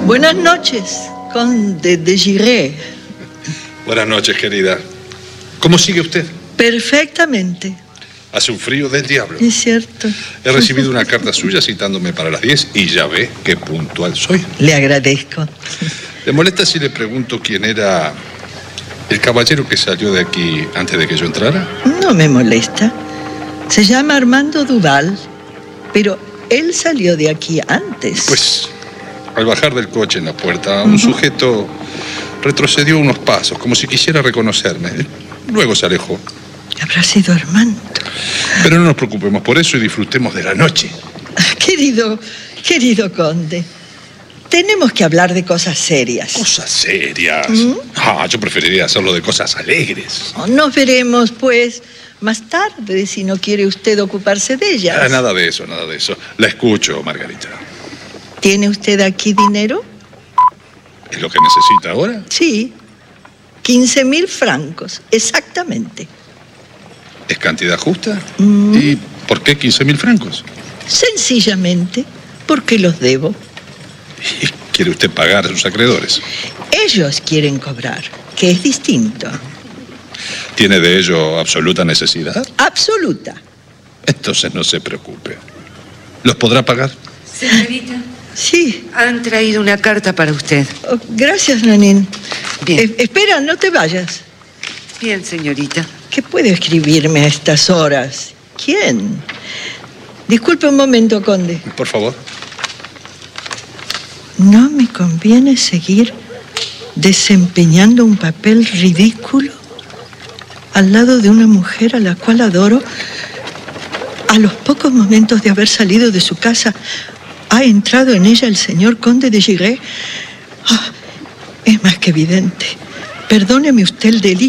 Buenas noches, conde de Giray. Buenas noches, querida. ¿Cómo sigue usted? Perfectamente. Hace un frío del diablo. Es cierto. He recibido una carta suya citándome para las 10 y ya ve qué puntual soy. Le agradezco. ¿Le molesta si le pregunto quién era el caballero que salió de aquí antes de que yo entrara? No me molesta. Se llama Armando Duval, pero él salió de aquí antes. Pues, al bajar del coche en la puerta, un sujeto retrocedió unos pasos, como si quisiera reconocerme. Luego se alejó. Habrá sido Armando. Pero no nos preocupemos por eso y disfrutemos de la noche. Querido conde, tenemos que hablar de cosas serias. ¿Cosas serias? Yo preferiría hacerlo de cosas alegres. Nos veremos, pues, más tarde, si no quiere usted ocuparse de ellas. Nada de eso, nada de eso. La escucho, Margarita. ¿Tiene usted aquí dinero? ¿Es lo que necesita ahora? Sí, 15.000 francos, exactamente. ¿Es cantidad justa? ¿Y por qué 15.000 francos? Sencillamente porque los debo. ¿Y quiere usted pagar a sus acreedores? Ellos quieren cobrar, que es distinto. ¿Tiene de ello absoluta necesidad? Absoluta. Entonces no se preocupe. ¿Los podrá pagar? Señorita. Sí. Han traído una carta para usted. Oh, gracias, Nanín. Bien. Espera, no te vayas. Bien, señorita. ¿Qué puede escribirme a estas horas? ¿Quién? Disculpe un momento, conde. Por favor. ¿No me conviene seguir desempeñando un papel ridículo al lado de una mujer a la cual adoro? A los pocos momentos de haber salido de su casa, ha entrado en ella el señor conde de Giray. Es más que evidente. Perdóneme usted el delito